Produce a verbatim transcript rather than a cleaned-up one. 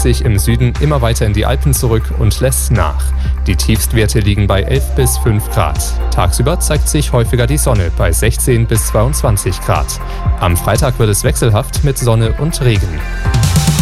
sich im Süden immer weiter in die Alpen zurück und lässt nach. Die Tiefstwerte liegen bei elf bis fünf Grad. Tagsüber zeigt sich häufiger die Sonne bei sechzehn bis zweiundzwanzig Grad. Am Freitag wird es wechselhaft mit Sonne und Regen.